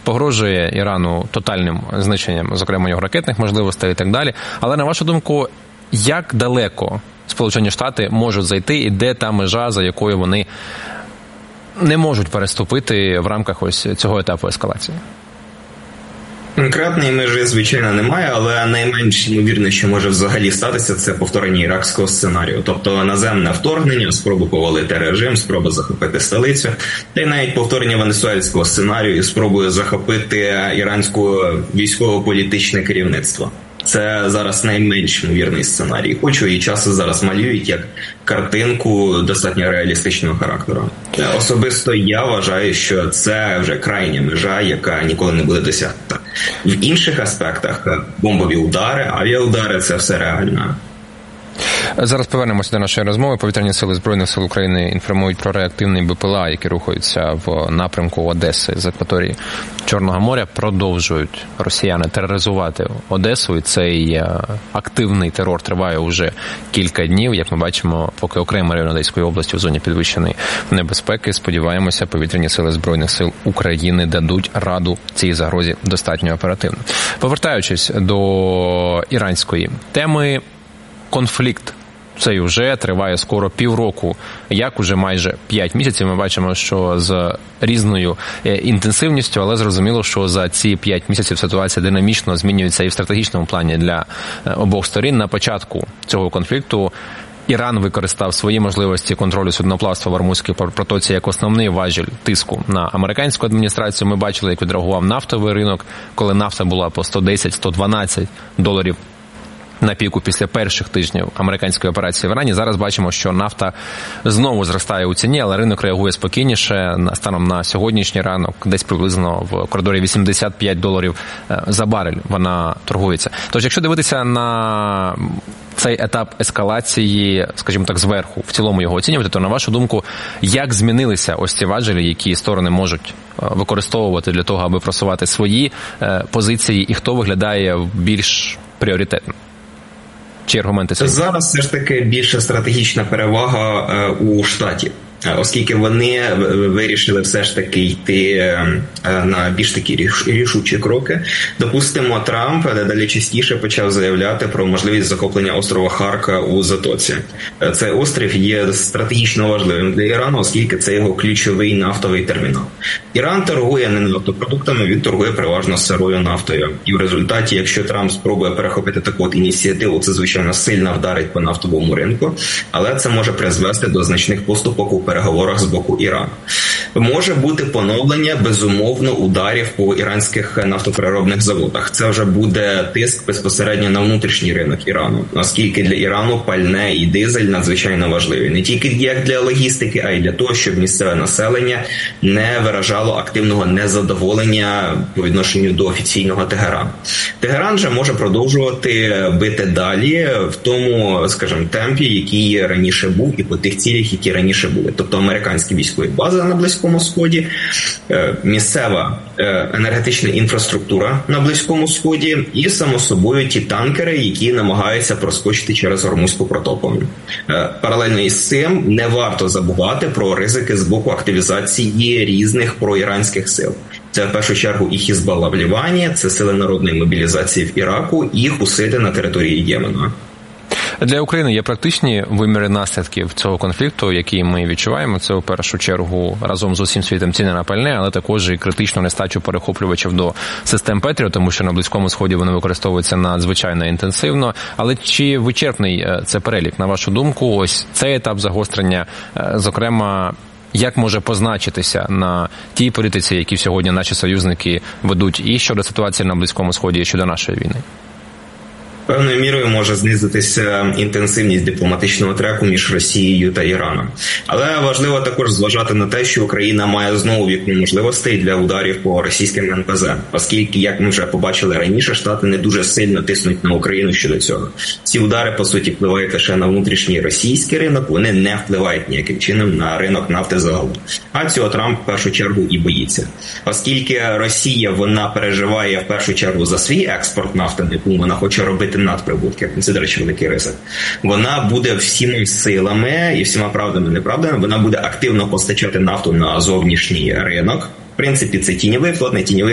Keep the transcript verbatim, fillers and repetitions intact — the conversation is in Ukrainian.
погрожує Ірану тотальним знищенням, зокрема, його ракетних можливостей і так далі. Але, на вашу думку, як далеко Сполучені Штати можуть зайти і де та межа, за якою вони не можуть переступити в рамках ось цього етапу ескалації? Конкретної межі, звичайно, немає, але найменш ймовірне, що може взагалі статися, це повторення іракського сценарію. Тобто наземне вторгнення, спроба повалити режим, спроба захопити столицю, та й навіть повторення венесуельського сценарію і спробою захопити іранське військово-політичне керівництво. Це зараз найменш ймовірний сценарій. Хочу і часу зараз малюють як картинку достатньо реалістичного характеру. Особисто я вважаю, що це вже крайня межа, яка ніколи не буде досягнута. В інших аспектах бомбові удари, авіаудари – це все реально. Зараз повернемося до нашої розмови. Повітряні сили Збройних сил України інформують про реактивний БПЛА, які рухаються в напрямку Одеси з акваторії Чорного моря. Продовжують росіяни тероризувати Одесу, і цей активний терор триває уже кілька днів. Як ми бачимо, поки окремий район Одеської області в зоні підвищеної небезпеки, сподіваємося, повітряні сили Збройних сил України дадуть раду цій загрозі достатньо оперативно. Повертаючись до іранської теми, конфлікт цей вже триває скоро півроку, як уже майже п'ять місяців. Ми бачимо, що з різною інтенсивністю, але зрозуміло, що за ці п'ять місяців ситуація динамічно змінюється і в стратегічному плані для обох сторін. На початку цього конфлікту Іран використав свої можливості контролю судноплавства в Ормузькій протоці як основний важіль тиску на американську адміністрацію. Ми бачили, як відреагував нафтовий ринок, коли нафта була по сто десять - сто дванадцять доларів на піку після перших тижнів американської операції в Ірані. Зараз бачимо, що нафта знову зростає у ціні, але ринок реагує спокійніше. Станом на сьогоднішній ранок десь приблизно в коридорі вісімдесят п'ять доларів за барель вона торгується. Тож, якщо дивитися на цей етап ескалації, скажімо так, зверху, в цілому його оцінювати, то, на вашу думку, як змінилися ось ці важелі, які сторони можуть використовувати для того, аби просувати свої позиції, і хто виглядає більш пріоритетним? Чи аргументи сильні? Зараз все ж таки більша стратегічна перевага у штаті, оскільки вони вирішили все ж таки йти на більш такі рішучі кроки. Допустимо, Трамп дедалі частіше почав заявляти про можливість захоплення острова Харка у Затоці. Цей острів є стратегічно важливим для Ірану, оскільки це його ключовий нафтовий термінал. Іран торгує не нафтопродуктами, він торгує переважно сирою нафтою. І в результаті, якщо Трамп спробує перехопити таку от ініціативу, це, звичайно, сильно вдарить по нафтовому ринку, але це може призвести до значних поступок у переговорах з боку Ірану. Може бути поновлення, безумовно, ударів по іранських нафтопереробних заводах. Це вже буде тиск безпосередньо на внутрішній ринок Ірану, оскільки для Ірану пальне і дизель надзвичайно важливі. Не тільки як для логістики, а й для того, щоб місцеве населення не виражало активного незадоволення по відношенню до офіційного Тегерану. Тегеран же може продовжувати бити далі в тому, скажімо, темпі, який раніше був, і по тих цілях, які раніше були. Тобто американські військові бази на Близькому Сході, місцева енергетична інфраструктура на Близькому Сході і, само собою, ті танкери, які намагаються проскочити через Ормузьку протоку. Паралельно із цим не варто забувати про ризики з боку активізації різних проіранських сил. Це, в першу чергу, і Хізбалла в Лівані, це сили народної мобілізації в Іраку і хусити на території Ємена. Для України є практичні виміри наслідків цього конфлікту, які ми відчуваємо. Це, у першу чергу, разом з усім світом ціни на пальне, але також і критичну нестачу перехоплювачів до систем Петріо, тому що на Близькому Сході вони використовуються надзвичайно інтенсивно. Але чи вичерпний це перелік, на вашу думку? Ось цей етап загострення, зокрема, як може позначитися на тій політиці, які сьогодні наші союзники ведуть і щодо ситуації на Близькому Сході, і щодо нашої війни? Певною мірою може знизитися інтенсивність дипломатичного треку між Росією та Іраном. Але важливо також зважати на те, що Україна має знову вікно можливостей для ударів по російським ен пе зет, оскільки, як ми вже побачили раніше, Штати не дуже сильно тиснуть на Україну щодо цього. Ці удари, по суті, впливають лише на внутрішній російський ринок, вони не впливають ніяким чином на ринок нафти загалом. А цього Трамп в першу чергу і боїться. Оскільки Росія, вона переживає в першу чергу за свій експорт нафти, яку вона хоче робити надприбутки. Це, до речі, великий ризик. Вона буде всіма силами і всіма правдами і неправдами, вона буде активно постачати нафту на зовнішній ринок. В принципі, це тіньовий флот, не тіньовий